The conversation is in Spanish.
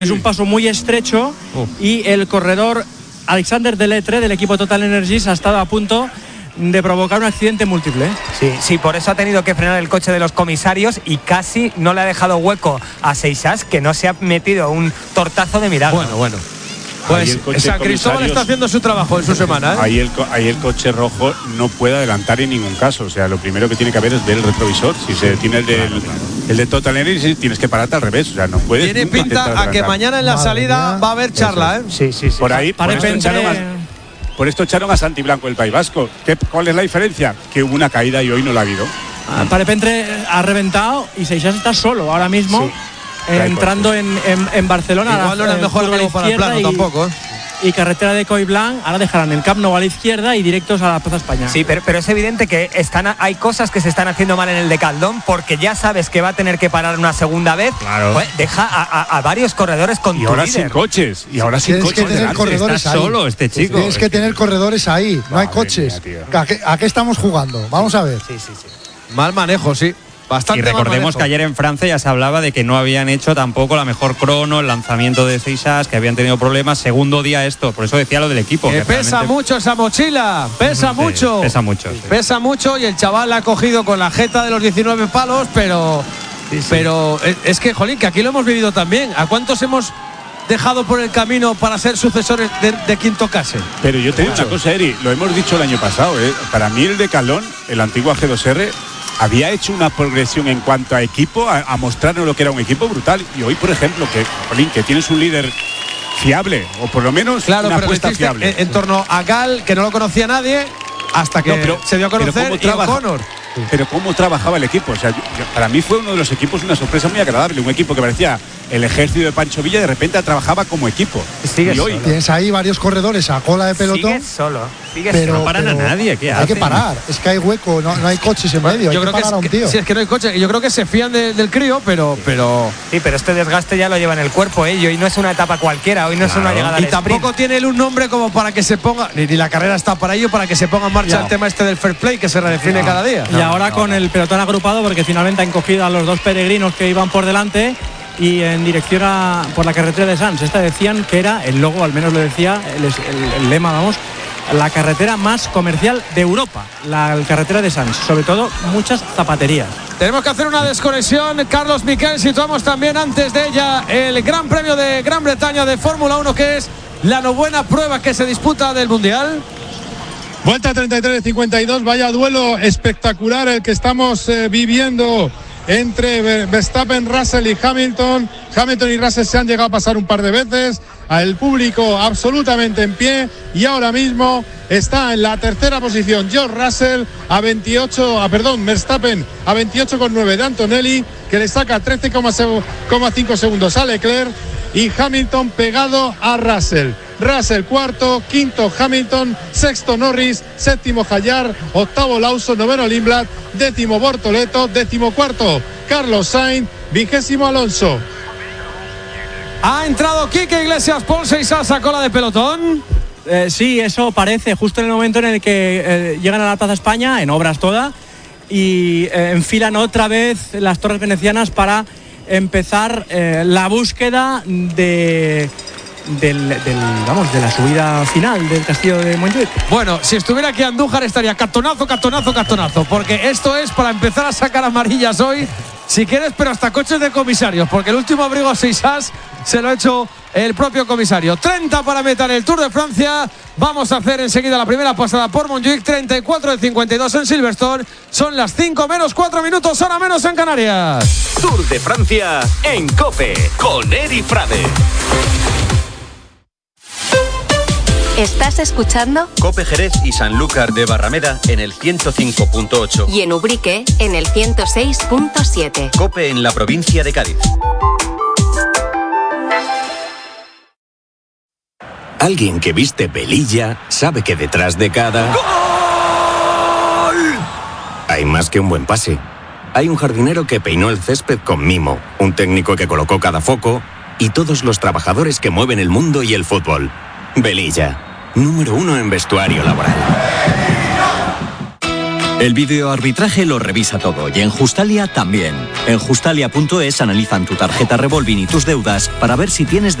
Es un paso muy estrecho y el corredor Alexander Deletre del equipo Total Energies ha estado a punto de provocar un accidente múltiple. Sí, por eso ha tenido que frenar el coche de los comisarios y casi no le ha dejado hueco a Seixas, que no se ha metido un tortazo de milagro. Bueno. Pues San Cristóbal está haciendo su trabajo en su semana, ¿eh? Ahí el coche rojo no puede adelantar en ningún caso. O sea, lo primero que tiene que haber es ver el retrovisor. Si se tiene el de Total Energy, tienes que pararte al revés. O sea, no puedes. Tiene pinta a que mañana en la salida va a haber charla, ¿eh? Sí. Por ahí, por esto echaron a Santi Blanco del País Vasco. ¿Cuál es la diferencia? Que hubo una caída y hoy no la ha habido. Parepentre ha reventado y Seixas está solo ahora mismo. Sí. Entrando en Barcelona. Igual no era el mejor amigo para el plano tampoco, ¿eh? Y carretera de Coiblanc, ahora dejarán el Camp Nou a la izquierda y directos a la Plaza España. Sí, pero es evidente que hay cosas que se están haciendo mal en el Decathlon, porque ya sabes que va a tener que parar una segunda vez. Claro. Pues deja a varios corredores con y tu ahora líder. sin coches. Y ahora sin coches. Tienes que tener corredores Está ahí. solo este chico. Tienes que tener corredores ahí. No hay coches. ¿A qué estamos jugando? Vamos a ver. Sí. Mal manejo, sí. Bastante. Y recordemos que ayer en Francia ya se hablaba de que no habían hecho tampoco la mejor crono, el lanzamiento de Seixas, que habían tenido problemas. Segundo día esto, por eso decía lo del equipo. Que pesa mucho esa mochila, pesa mucho. Pesa mucho. Sí. Pesa mucho y el chaval la ha cogido con la jeta de los 19 palos, pero es que, jolín, que aquí lo hemos vivido también. ¿A cuántos hemos dejado por el camino para ser sucesores de quien tocase? Pero yo te digo una cosa, Eri, lo hemos dicho el año pasado, ¿eh? Para mí el Decathlon, el antiguo AG2R, había hecho una progresión en cuanto a equipo, a mostrarnos lo que era un equipo brutal. Y hoy, por ejemplo, que tienes un líder fiable, o por lo menos una apuesta fiable. En torno a Gal, que no lo conocía nadie, hasta que se dio a conocer y O'Connor. Pero cómo trabajaba el equipo. O sea, para mí fue uno de los equipos una sorpresa muy agradable. Un equipo que parecía el ejército de Pancho Villa, de repente trabajaba como equipo. Y hoy tienes ahí varios corredores a cola de pelotón. Pero no paran a nadie. ¿Qué hay que parar. Es que hay hueco, no hay coches en medio. Yo creo que parar a un tío. Sí, es que no hay coche. Yo creo que se fían del crío, pero. Sí, pero este desgaste ya lo lleva en el cuerpo, ¿eh? Y hoy no es una etapa cualquiera, hoy no es una llegada al Y tampoco tiene él un nombre como para que se ponga. Ni la carrera está para ello, para que se ponga en marcha el tema este del fair play que se redefine cada día. Y ahora con el pelotón agrupado, porque finalmente han cogido a los dos peregrinos que iban por delante y en dirección por la carretera de Sants. Esta decían que era, el logo al menos lo decía, el lema, vamos, la carretera más comercial de Europa, la carretera de Sants, sobre todo muchas zapaterías. Tenemos que hacer una desconexión, Carlos Miquel. Situamos también antes de ella el Gran Premio de Gran Bretaña de Fórmula 1, que es la novena prueba que se disputa del Mundial. Vuelta 33-52, vaya duelo espectacular el que estamos viviendo entre Verstappen, Russell y Hamilton. Hamilton y Russell se han llegado a pasar un par de veces, al público absolutamente en pie, y ahora mismo está en la tercera posición George Russell Verstappen a 28,9 de Antonelli, que le saca 13,5 segundos a Leclerc, y Hamilton pegado a Russell. Russell cuarto, quinto Hamilton, sexto Norris, séptimo Hallar, octavo Lawson, noveno Lindblad, décimo Bortoleto, décimo cuarto Carlos Sainz, vigésimo Alonso. Ha entrado Quique Iglesias, Paul Seixas a cola de pelotón. Sí, eso parece, justo en el momento en el que llegan a la Plaza España, en obras toda, y enfilan otra vez las torres venecianas para empezar la búsqueda de la subida final del castillo de Montjuic. Bueno, si estuviera aquí Andújar estaría cartonazo, porque esto es para empezar a sacar amarillas hoy, si quieres, pero hasta coches de comisarios, porque el último abrigo a Seixas se lo ha hecho el propio comisario. 30 para meta en el Tour de Francia. Vamos a hacer enseguida la primera pasada por Montjuic. 34 de 52 en Silverstone. Son las 5 menos 4 minutos, hora menos en Canarias. Tour de Francia en COPE con Eri Frade. ¿Estás escuchando? COPE Jerez y Sanlúcar de Barrameda en el 105.8. Y en Ubrique en el 106.7. COPE en la provincia de Cádiz. Alguien que viste velilla sabe que detrás de cada... ¡Gol! Hay más que un buen pase. Hay un jardinero que peinó el césped con mimo, un técnico que colocó cada foco y todos los trabajadores que mueven el mundo y el fútbol. Velilla, número 1 en vestuario laboral. El videoarbitraje lo revisa todo y en Justalia también. En Justalia.es analizan tu tarjeta Revolving y tus deudas para ver si tienes